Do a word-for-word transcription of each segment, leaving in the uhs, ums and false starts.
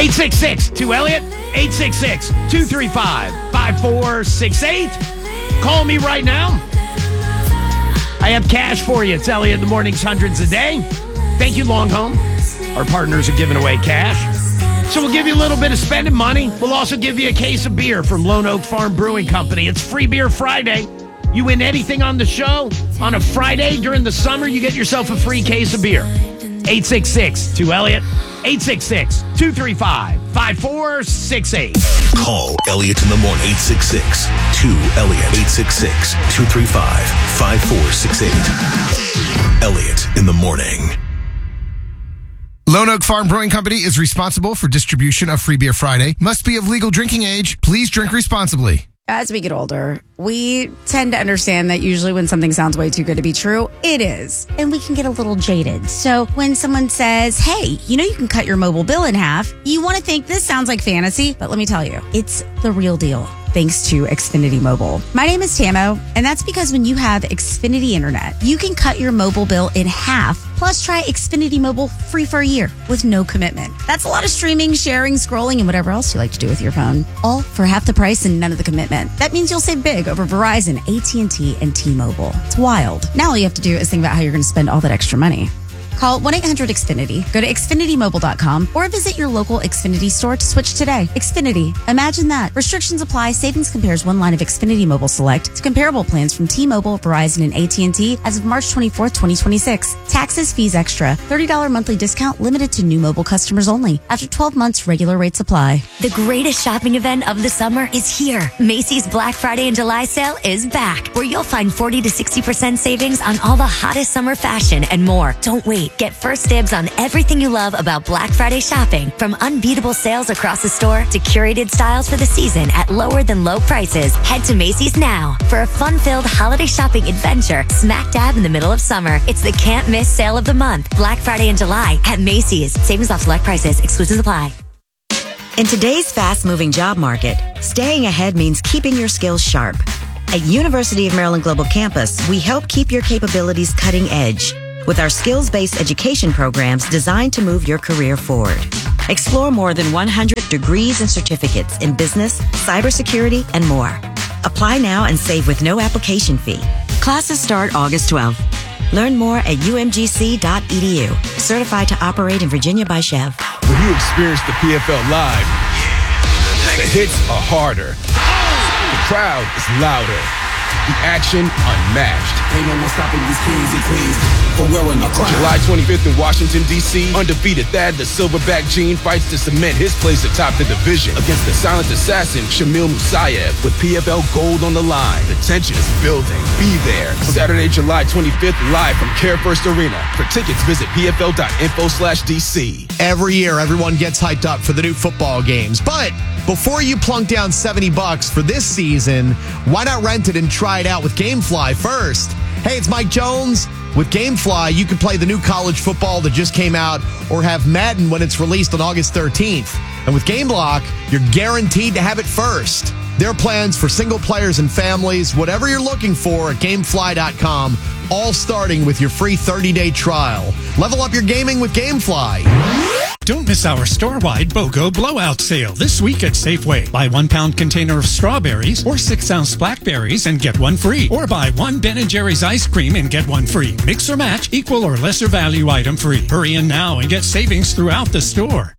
eight six six, two Elliott, eight six six, two three five, five four six eight. Call me right now. I have cash for you. It's Elliott in the Mornings, hundreds a day. Thank you, Long Home. Our partners are giving away cash. So we'll give you a little bit of spending money. We'll also give you a case of beer from Lone Oak Farm Brewing Company. It's Free Beer Friday. You win anything on the show on a Friday during the summer, you get yourself a free case of beer. eight six six, two Elliott, eight six six, two three five, five four six eight. Call Elliott in the morning, eight six six, two Elliott, eight six six, two three five, five four six eight. Elliott in the morning. Lone Oak Farm Brewing Company is responsible for distribution of Free Beer Friday. Must be of legal drinking age. Please drink responsibly. As we get older, we tend to understand that usually when something sounds way too good to be true, it is. And we can get a little jaded. So when someone says, hey, you know you can cut your mobile bill in half, you want to think this sounds like fantasy, but let me tell you, it's the real deal. Thanks to Xfinity Mobile. My name is Tamo, and that's because when you have Xfinity Internet, you can cut your mobile bill in half, plus try Xfinity Mobile free for a year with no commitment. That's a lot of streaming, sharing, scrolling, and whatever else you like to do with your phone. All for half the price and none of the commitment. That means you'll save big over Verizon, A T and T, and T-Mobile. It's wild. Now all you have to do is think about how you're going to spend all that extra money. Call one eight hundred X Finity, go to Xfinity Mobile dot com, or visit your local Xfinity store to switch today. Xfinity. Imagine that. Restrictions apply. Savings compares one line of Xfinity Mobile Select to comparable plans from T-Mobile, Verizon, and A T and T as of March twenty-fourth, twenty twenty-six. Taxes, fees extra. thirty dollars monthly discount limited to new mobile customers only. After twelve months, regular rates apply. The greatest shopping event of the summer is here. Macy's Black Friday and July sale is back, where you'll find forty to sixty percent savings on all the hottest summer fashion and more. Don't wait. Get first dibs on everything you love about Black Friday shopping, from unbeatable sales across the store to curated styles for the season at lower than low prices. Head to Macy's now for a fun-filled holiday shopping adventure smack dab in the middle of summer. It's the can't miss sale of the month, Black Friday in July at Macy's. Savings off select prices. Exclusions apply. In today's fast-moving job market, staying ahead means keeping your skills sharp. At University of Maryland Global Campus, we help keep your capabilities cutting edge with our skills-based education programs designed to move your career forward. Explore more than one hundred degrees and certificates in business, cybersecurity, and more. Apply now and save with no application fee. Classes start August twelfth. Learn more at U M G C dot E D U. Certified to operate in Virginia by Chev. When you experience the P F L live, the hits are harder. The crowd is louder. The action unmatched. Ain't no one stopping these kings and queens from wearing a crown. July twenty-fifth in Washington, D C, undefeated Thad the Silverback Gene fights to cement his place atop the division against the silent assassin Shamil Musayev with P F L Gold on the line. The tension is building. Be there. Saturday, July twenty-fifth, live from Care First Arena. For tickets, visit P F L dot info slash D C. Every year, everyone gets hyped up for the new football games. But before you plunk down seventy bucks for this season, why not rent it and try it out with GameFly first? Hey, it's Mike Jones. With GameFly, you can play the new college football that just came out or have Madden when it's released on August thirteenth. And with GameBlock, you're guaranteed to have it first. There are plans for single players and families, whatever you're looking for at Gamefly dot com, all starting with your free thirty-day trial. Level up your gaming with GameFly. Don't miss our store-wide BOGO blowout sale this week at Safeway. Buy one pound container of strawberries or six ounce blackberries and get one free. Or buy one Ben and Jerry's ice cream and get one free. Mix or match, equal or lesser value item free. Hurry in now and get savings throughout the store.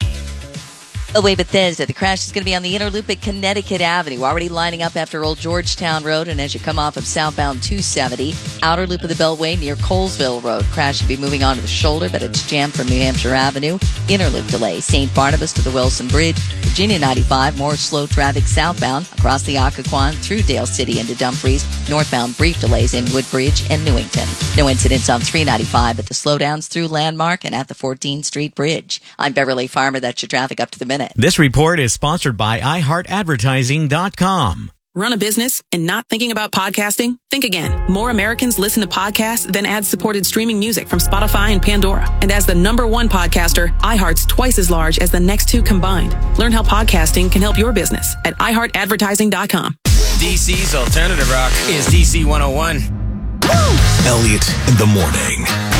Away Bethesda. The crash is going to be on the inner loop at Connecticut Avenue. Already lining up after Old Georgetown Road, and as you come off of southbound two seventy, outer loop of the Beltway near Colesville Road. Crash should be moving on to the shoulder, but it's jammed from New Hampshire Avenue. Inner loop delay. Saint Barnabas to the Wilson Bridge. Virginia ninety-five, more slow traffic southbound across the Occoquan through Dale City into Dumfries. Northbound brief delays in Woodbridge and Newington. No incidents on three ninety-five, but the slowdowns through Landmark and at the fourteenth Street Bridge. I'm Beverly Farmer. That's your traffic up to the minute. This report is sponsored by i heart advertising dot com. Run a business and not thinking about podcasting? Think again. More Americans listen to podcasts than ad-supported streaming music from Spotify and Pandora. And as the number one podcaster, iHeart's twice as large as the next two combined. Learn how podcasting can help your business at i heart advertising dot com. D C's alternative rock is D C one oh one. Elliott in the morning.